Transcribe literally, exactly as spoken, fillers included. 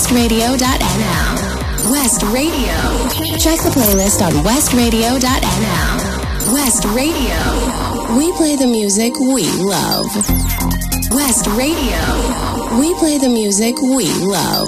west radio dot n l. West Radio. Check the playlist on west radio dot n l. West Radio. We play the music we love. West Radio. We play the music we love.